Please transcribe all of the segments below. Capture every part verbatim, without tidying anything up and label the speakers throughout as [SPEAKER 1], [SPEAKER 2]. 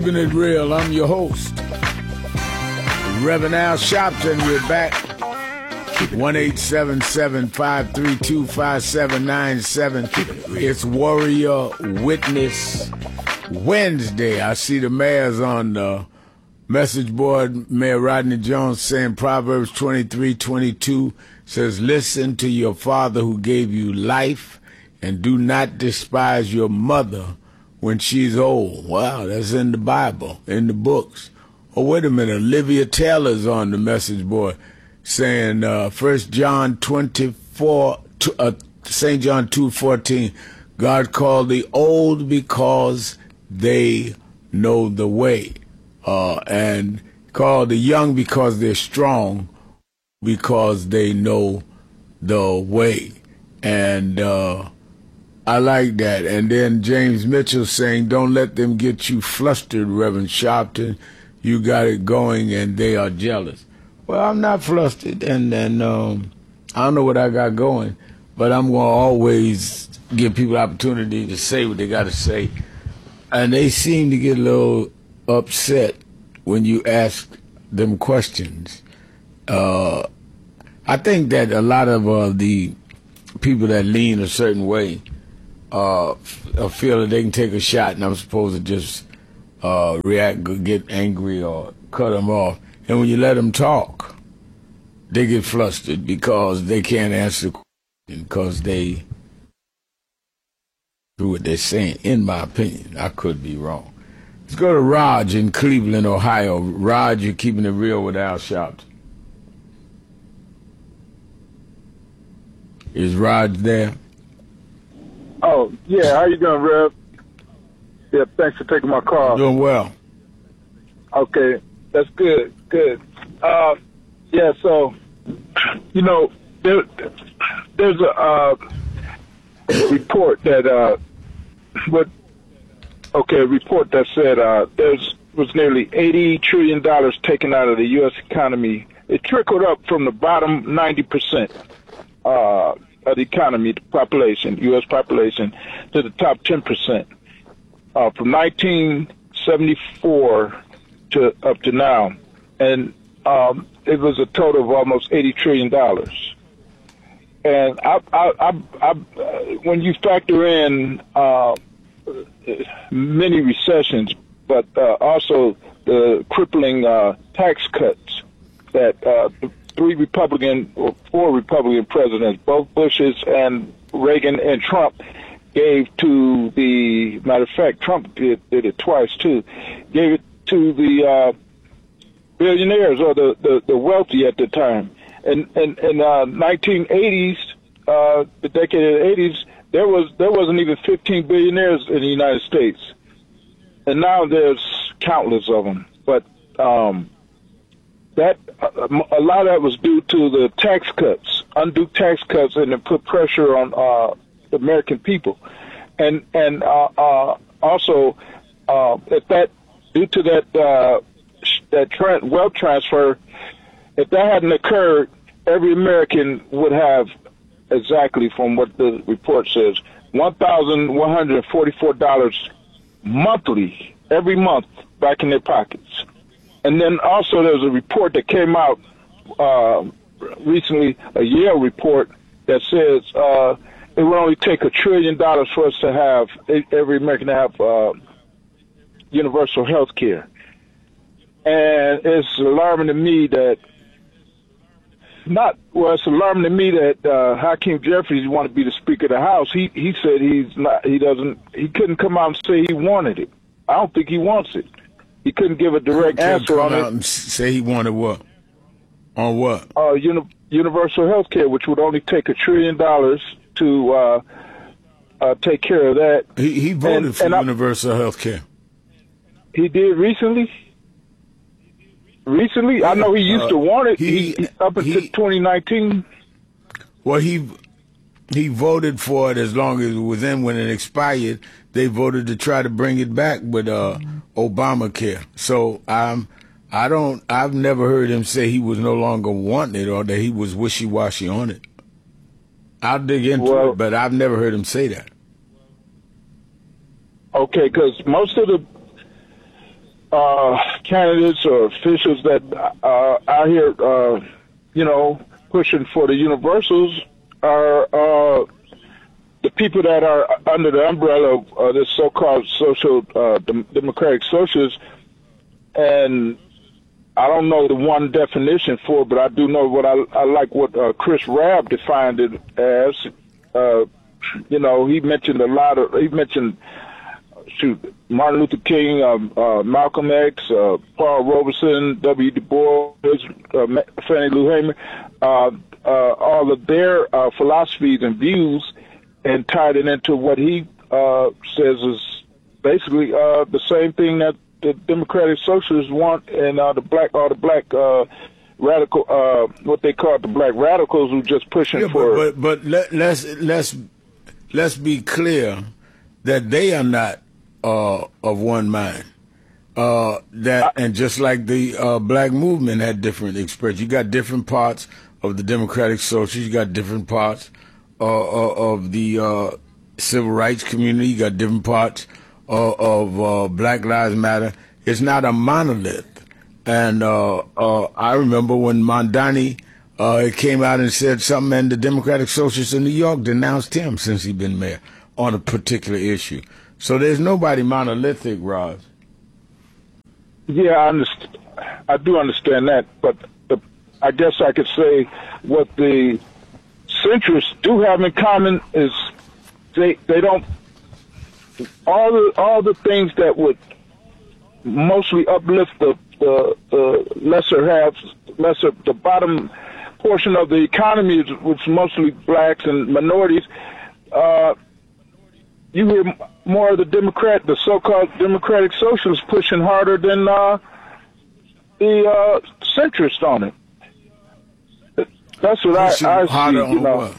[SPEAKER 1] Keeping it real, I'm your host, Reverend Al Sharpton. We're back. one eight seven seven, five three two, five seven nine seven. It's Warrior Witness Wednesday. I see the mayor's on the message board. Mayor Rodney Jones saying Proverbs twenty-three twenty-two says, listen to your father who gave you life, and do not despise your mother when she's old. Wow, that's in the Bible, in the books. Oh, wait a minute. Olivia Taylor's on the message board saying uh, First John twenty-four, uh, Saint John two fourteen, God called the old because they know the way, uh, and called the young because they're strong, because they know the way. And uh, I like that. And then James Mitchell saying, don't let them get you flustered, Reverend Sharpton. You got it going and they are jealous. Well, I'm not flustered, and, and um, I don't know what I got going, but I'm going to always give people opportunity to say what they got to say. And they seem to get a little upset when you ask them questions. Uh, I think that a lot of uh, the people that lean a certain way uh, feel that they can take a shot, and I'm supposed to just uh, react, get angry, or cut them off. And when you let them talk, they get flustered because they can't answer the question because they do what they're saying, in my opinion. I could be wrong. Let's go to Raj in Cleveland, Ohio. Raj, you're keeping it real with Al Sharpton. Is Raj there?
[SPEAKER 2] Oh, yeah. How you doing, Rev? Yeah, thanks for taking my call.
[SPEAKER 1] Doing well.
[SPEAKER 2] Okay, that's good, good. Uh, yeah, so, you know, there, there's a uh, report that, uh, what, okay, a report that said uh, there's was nearly eighty trillion dollars taken out of the U S economy. It trickled up from the bottom ninety percent uh, of the economy, the population, U S population, to the top ten percent. Uh, from nineteen seventy-four to up to now, and um, it was a total of almost eighty trillion dollars. And I, I, I, I, when you factor in uh, many recessions, but uh, also the crippling uh, tax cuts that uh, three Republican or four Republican presidents, both Bushes and Reagan and Trump, gave to the, matter of fact, Trump did, did it twice too, gave it to the uh, billionaires or the, the, the wealthy at the time. And in, in, in uh, nineteen eighties, uh, the decade of the eighties, there was there wasn't even fifteen billionaires in the United States, and now there's countless of them. But um, that a lot of that was due to the tax cuts, undue tax cuts, and it put pressure on uh, the American people, and and uh, uh, also uh, if that due to that uh, that tra- wealth transfer, if that hadn't occurred, every American would have exactly, from what the report says, one thousand one hundred forty-four dollars monthly every month back in their pockets. And then also there's a report that came out uh, recently, a Yale report that says uh, it would only take a trillion dollars for us to have, every American to have uh, universal health care. And it's alarming to me that, not, well, it's alarming to me that uh, Hakeem Jeffries wanted to be the Speaker of the House. He he said he's not, he doesn't, he couldn't come out and say he wanted it. I don't think he wants it. He couldn't give a direct answer on it.
[SPEAKER 1] And say he wanted what? On what?
[SPEAKER 2] Uh, uni- universal health care, which would only take a trillion dollars to uh, uh, take care of that.
[SPEAKER 1] He, he voted
[SPEAKER 2] and,
[SPEAKER 1] for
[SPEAKER 2] and
[SPEAKER 1] universal health care.
[SPEAKER 2] He did recently? Recently? I know he used uh, to want it
[SPEAKER 1] he,
[SPEAKER 2] he, up until he, twenty nineteen.
[SPEAKER 1] Well, he he voted for it as long as it was in. When it expired, they voted to try to bring it back with uh, Obamacare. So um, I don't. I've never heard him say he was no longer wanting it or that he was wishy-washy on it. I'll dig into
[SPEAKER 2] well,
[SPEAKER 1] it, but I've never heard him say that.
[SPEAKER 2] Okay, because most of the uh, candidates or officials that uh, out here, uh, you know, pushing for the universals are uh, the people that are under the umbrella of uh, this so-called social uh, dem- democratic socialists. And I don't know the one definition for it, but I do know what I, I like what uh, Chris Rabb defined it as. Uh, you know, he mentioned a lot of, he mentioned, shoot, Martin Luther King, um, uh, Malcolm X, uh, Paul Robeson, W. Du Bois, uh, Fannie Lou Hamer, uh, uh, all of their uh, philosophies and views, and tied it into what he uh, says is basically uh, the same thing that the Democratic Socialists want, and uh, the black, all the black uh, radical, uh, what they call the black radicals, who just pushing
[SPEAKER 1] yeah,
[SPEAKER 2] for.
[SPEAKER 1] But but, but let, let's let's let's be clear that they are not uh, of one mind. Uh, that and just like the uh, black movement had different expressions, you got different parts of the Democratic Socialists, you got different parts uh, of the uh, civil rights community, you got different parts uh, of uh, Black Lives Matter. It's not a monolith. And uh, uh, I remember when Mondani uh, came out and said something, and the Democratic Socialists in New York denounced him since he'd been mayor on a particular issue. So there's nobody monolithic, Roz.
[SPEAKER 2] Yeah, I understand. I do understand that, but the, I guess I could say what the centrists do have in common is they they don't all the all the things that would mostly uplift the the, the lesser halves, lesser the bottom portion of the economy, which is mostly blacks and minorities. Uh, you hear more of the Democrat, the so-called Democratic Socialists pushing harder than uh, the uh, centrists on it. That's what pushing I, I see. You know, what?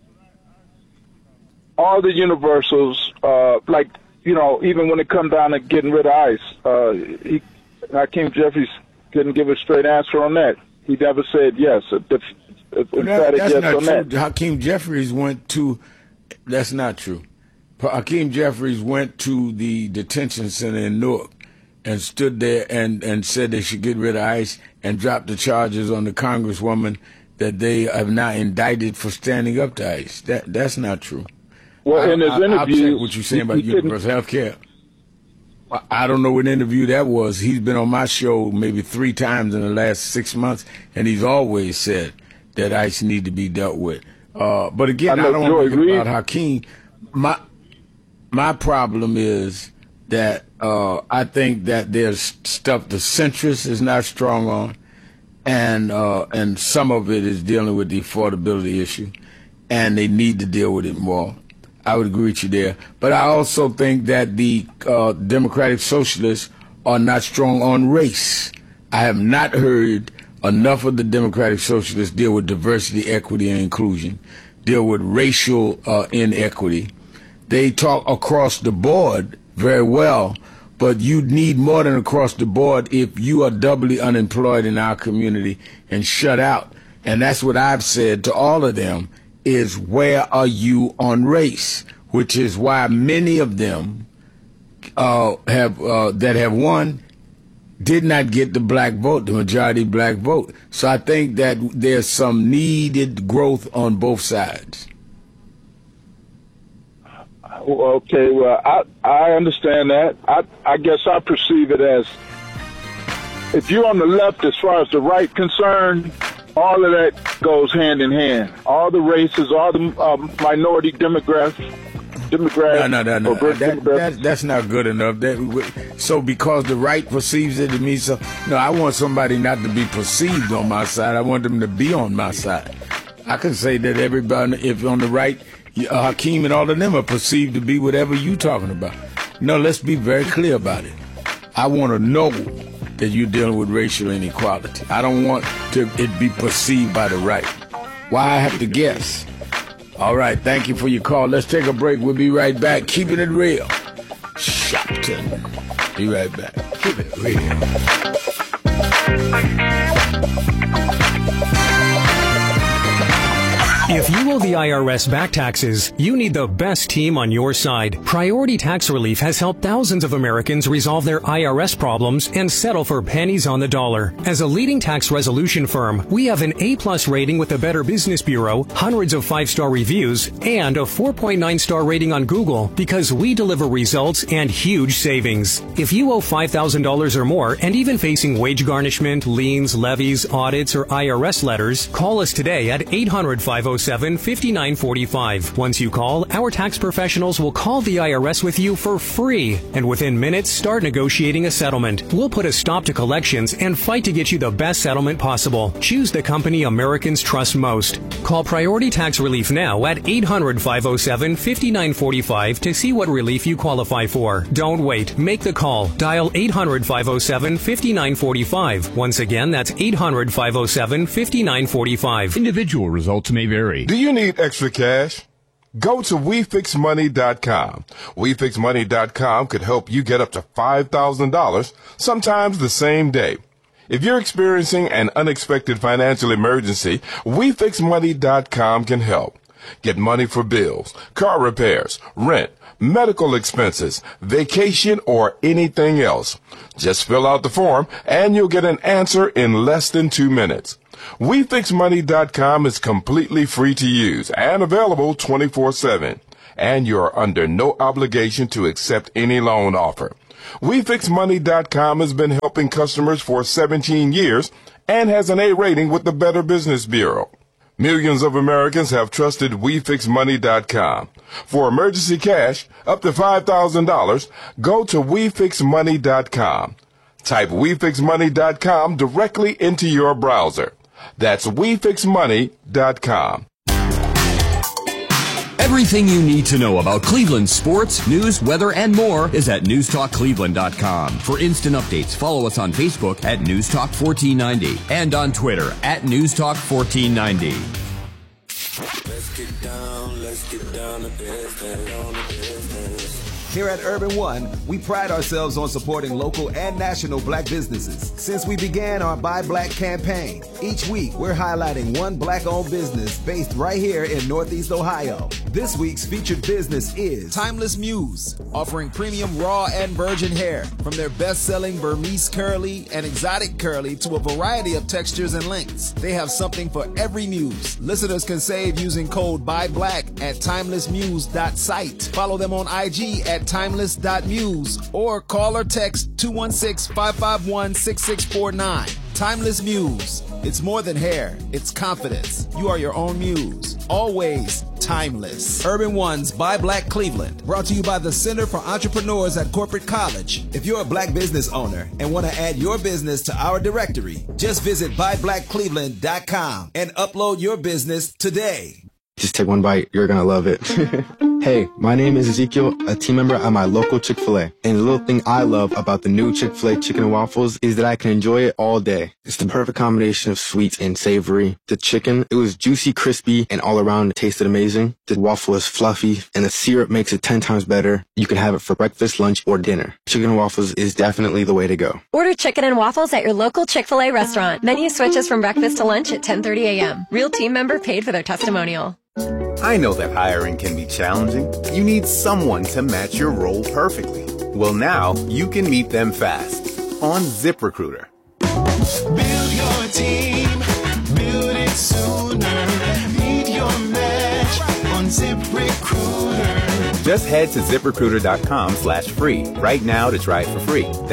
[SPEAKER 2] All the universals, uh, like you know, even when it come down to getting rid of ICE, uh, he, Hakeem Jeffries couldn't give a straight answer on that. He never said yes. A def, a
[SPEAKER 1] well, that, that's
[SPEAKER 2] yes
[SPEAKER 1] not
[SPEAKER 2] on
[SPEAKER 1] true.
[SPEAKER 2] that.
[SPEAKER 1] Hakeem Jeffries went to. That's not true. Hakeem Jeffries went to the detention center in Newark and stood there and, and said they should get rid of ICE and drop the charges on the congresswoman that they have now indicted for standing up to ICE. That that's not true.
[SPEAKER 2] Well,
[SPEAKER 1] I,
[SPEAKER 2] in his
[SPEAKER 1] I,
[SPEAKER 2] interview,
[SPEAKER 1] what you're saying about universal health care. I don't know what interview that was. He's been on my show maybe three times in the last six months, and he's always said that ICE need to be dealt with. Uh, but again, I, I don't want to forget about Hakeem. My my problem is that uh, I think that there's stuff the centrist is not strong on, and uh, and some of it is dealing with the affordability issue, and they need to deal with it more. I would agree with you there. But I also think that the uh, Democratic Socialists are not strong on race. I have not heard enough of the Democratic Socialists deal with diversity, equity, and inclusion, deal with racial uh, inequity. They talk across the board very well, but you need more than across the board if you are doubly unemployed in our community and shut out. And that's what I've said to all of them. Is where are you on race, which is why many of them uh, have uh, that have won did not get the black vote, the majority black vote. So I think that there's some needed growth on both sides.
[SPEAKER 2] Okay, well, I I understand that. I I guess I perceive it as if you're on the left as far as the right concerned, all of that goes hand in hand. All the races, all the um, minority demographics. Demographics.
[SPEAKER 1] No, no, no, no. That, that, that's not good enough. That, so because the right perceives it, it means so. No, I want somebody not to be perceived on my side. I want them to be on my side. I can say that everybody, if on the right, uh, Hakeem and all of them are perceived to be whatever you talking about. No, let's be very clear about it. I want to know that you're dealing with racial inequality. I don't want to it be perceived by the right. Why I have to guess? All right, thank you for your call. Let's take a break. We'll be right back. Keeping it real. Shopton. Be right back. Keep it real.
[SPEAKER 3] If you owe the the I R S back taxes, you need the best team on your side. Priority Tax Relief has helped thousands of Americans resolve their I R S problems and settle for pennies on the dollar. As a leading tax resolution firm, we have an A-plus rating with the Better Business Bureau, hundreds of five-star reviews, and a four point nine star rating on Google because we deliver results and huge savings. If you owe five thousand dollars or more and even facing wage garnishment, liens, levies, audits, or I R S letters, call us today at eight hundred, five oh seven, five nine four five. Once you call, our tax professionals will call the I R S with you for free, and within minutes start negotiating a settlement. We'll put a stop to collections and fight to get you the best settlement possible. Choose the company Americans trust most. Call Priority Tax Relief now at eight hundred, five oh seven, five nine four five to see what relief you qualify for. Don't wait. Make the call. Dial eight hundred, five oh seven, five nine four five. Once again, that's eight hundred, five oh seven, five nine four five.
[SPEAKER 4] Individual results may vary.
[SPEAKER 5] Do you need extra cash? Go to we fix money dot com. we fix money dot com could help you get up to five thousand dollars, sometimes the same day. If you're experiencing an unexpected financial emergency, we fix money dot com can help. Get money for bills, car repairs, rent, medical expenses, vacation, or anything else. Just fill out the form and you'll get an answer in less than two minutes. we fix money dot com is completely free to use and available twenty-four seven. And you're under no obligation to accept any loan offer. we fix money dot com has been helping customers for seventeen years and has an A rating with the Better Business Bureau. Millions of Americans have trusted we fix money dot com. For emergency cash, up to five thousand dollars, go to we fix money dot com. Type we fix money dot com directly into your browser. That's we fix money dot com.
[SPEAKER 6] Everything you need to know about Cleveland sports, news, weather, and more is at news talk cleveland dot com. For instant updates, follow us on Facebook at news talk fourteen ninety and on Twitter at news talk fourteen ninety.
[SPEAKER 7] Let's get down, let's get down to business, down to business.
[SPEAKER 8] Here at Urban One, we pride ourselves on supporting local and national black businesses. Since we began our Buy Black campaign, each week we're highlighting one black-owned business based right here in Northeast Ohio. This week's featured business is Timeless Muse, offering premium raw and virgin hair, from their best-selling Burmese curly and exotic curly to a variety of textures and lengths. They have something for every muse. Listeners can save using code BUYBLACK at timeless muse dot site. Follow them on I G at timeless dot muse or call or text two one six, five five one, six six four nine. Timeless Muse. It's more than hair. It's confidence. You are your own muse. Always timeless. Urban One's Buy Black Cleveland. Brought to you by the Center for Entrepreneurs at Corporate College. If you're a black business owner and want to add your business to our directory, just visit buy black cleveland dot com and upload your business today.
[SPEAKER 9] Just take one bite. You're going to love it. Hey, my name is Ezekiel, a team member at my local Chick-fil-A. And the little thing I love about the new Chick-fil-A chicken and waffles is that I can enjoy it all day. It's the perfect combination of sweet and savory. The chicken, it was juicy, crispy, and all around it tasted amazing. The waffle is fluffy, and the syrup makes it ten times better. You can have it for breakfast, lunch, or dinner. Chicken and waffles is definitely the way to go.
[SPEAKER 10] Order chicken and waffles at your local Chick-fil-A restaurant. Menu switches from breakfast to lunch at ten thirty a.m. Real team member paid for their testimonial.
[SPEAKER 11] I know that hiring can be challenging. You need someone to match your role perfectly. Well, now you can meet them fast on ZipRecruiter.
[SPEAKER 7] Build your team, build it sooner. Meet your match on ZipRecruiter.
[SPEAKER 11] Just head to zip recruiter dot com slash free right now to try it for free.